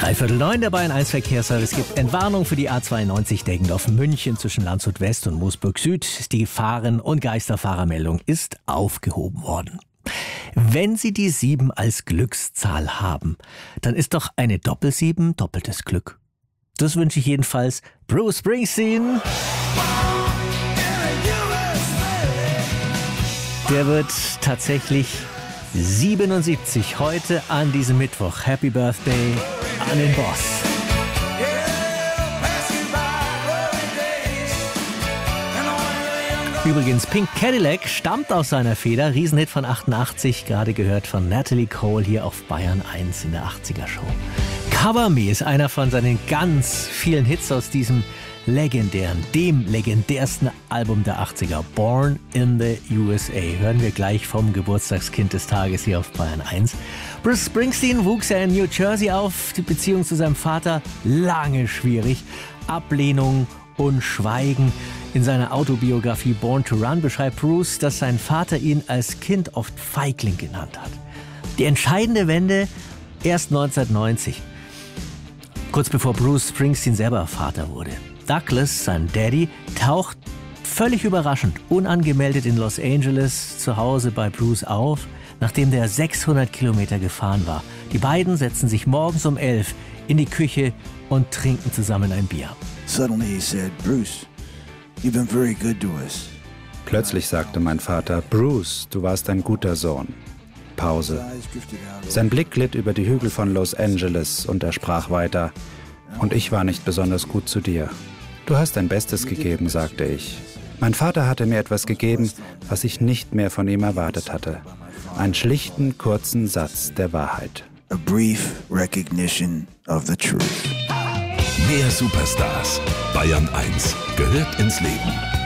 3:45 der Bayern 1 Verkehrsservice gibt Entwarnung für die A92 Deggendorf-München zwischen Landshut West und Moosburg Süd. Die Fahren- und Geisterfahrermeldung ist aufgehoben worden. Wenn Sie die 7 als Glückszahl haben, dann ist doch eine Doppel-7 doppeltes Glück. Das wünsche ich jedenfalls Bruce Springsteen. Der wird tatsächlich 77 heute an diesem Mittwoch. Happy Birthday an den Boss. Übrigens, Pink Cadillac stammt aus seiner Feder. Riesenhit von 88, gerade gehört von Natalie Cole hier auf Bayern 1 in der 80er-Show. Cover Me ist einer von seinen ganz vielen Hits aus diesem dem legendärsten Album der 80er, Born in the USA. Hören wir gleich vom Geburtstagskind des Tages hier auf Bayern 1. Bruce Springsteen wuchs ja in New Jersey auf, die Beziehung zu seinem Vater lange schwierig. Ablehnung und Schweigen. In seiner Autobiografie Born to Run beschreibt Bruce, dass sein Vater ihn als Kind oft Feigling genannt hat. Die entscheidende Wende erst 1990, kurz bevor Bruce Springsteen selber Vater wurde. Douglas, sein Daddy, taucht völlig überraschend, unangemeldet in Los Angeles zu Hause bei Bruce auf, nachdem der 600 Kilometer gefahren war. Die beiden setzen sich morgens um 11 in die Küche und trinken zusammen ein Bier. Suddenly he said, Bruce, you've been very good to us. Plötzlich sagte mein Vater, Bruce, du warst ein guter Sohn. Pause. Sein Blick glitt über die Hügel von Los Angeles und er sprach weiter. Und ich war nicht besonders gut zu dir. Du hast dein Bestes gegeben, sagte ich. Mein Vater hatte mir etwas gegeben, was ich nicht mehr von ihm erwartet hatte. Einen schlichten, kurzen Satz der Wahrheit. A brief recognition of the truth. Mehr Superstars. Bayern 1 gehört ins Leben.